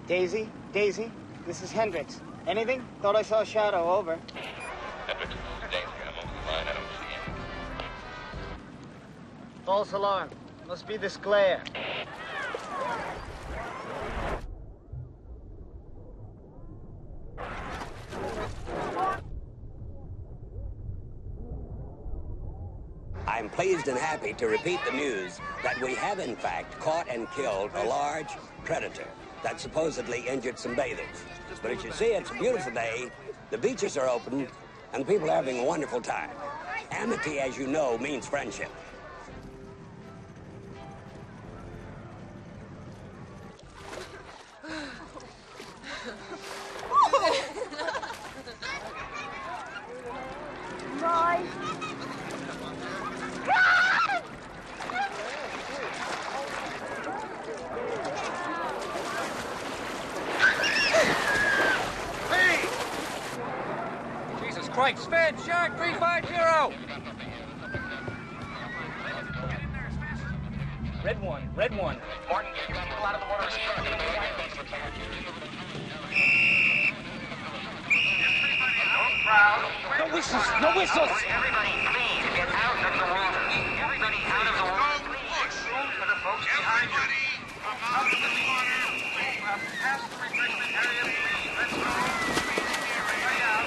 Daisy? Daisy? This is Hendricks. Anything? Thought I saw a shadow. Over. Hendricks, this is Daisy. I'm over the line. I don't see anything. False alarm. Must be this glare. I'm pleased and happy to repeat the news that we have, in fact, caught and killed a large predator that supposedly injured some bathers. But as you see, it's a beautiful day, the beaches are open, and people are having a wonderful time. Amity, as you know, means friendship. Christ, Sven, Shark 350! Red one, red one. Martin, get your people out of the water as fast as you can. No whistles, no whistles! Everybody, please, get out of the water. Everybody out of the water. Please. For the folks behind you. Out of the water. Past the refreshment area, please. Let's go. Hurry out.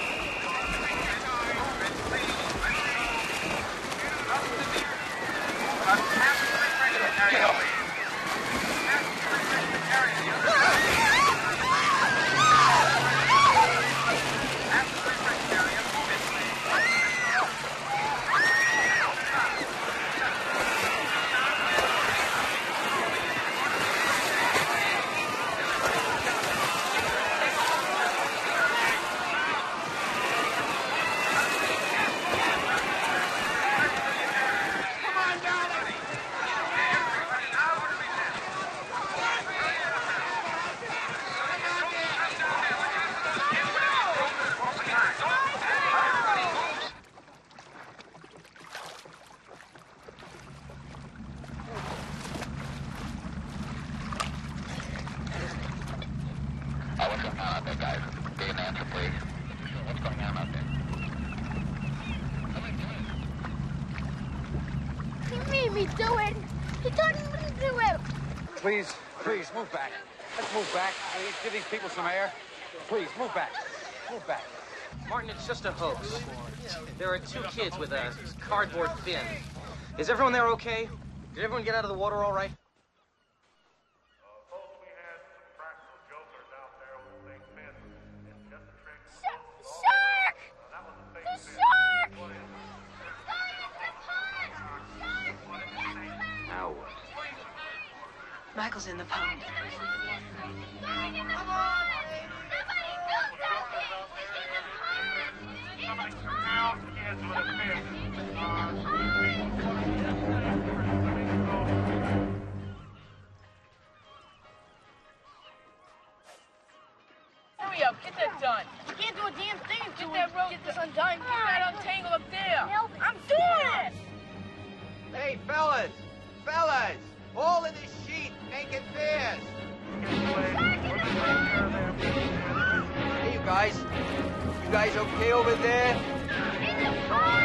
What's going on out there, guys? Give an answer, please. What's going on out there? He made me do it. He told me to do it. Please, please, move back. Let's move back. Give these people some air. Please, move back. Move back. Martin, it's just a hoax. There are two kids with a cardboard fin. Is everyone there okay? Did everyone get out of the water all right? Shark! The shark! Now what? Michael's in the pond. Come on! Somebody do something! In the pond! In the Hurry up, get that done. You can't do a damn thing until get that rope, get this undone, get that untangled up there. I'm doing it! Hey, fellas! Fellas! All in this sheet, make it fast! Hey, you guys. You guys okay over there? In the pond!